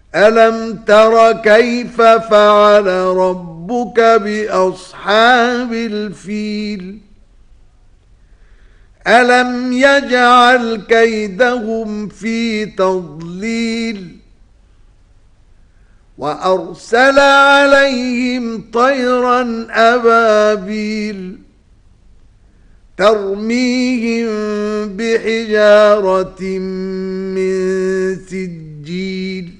ألم تر كيف فعل ربك بأصحاب الفيل ألم يجعل كيدهم في تضليل وأرسل عليهم طيرا أبابيل ترميهم بحجارة من سجيل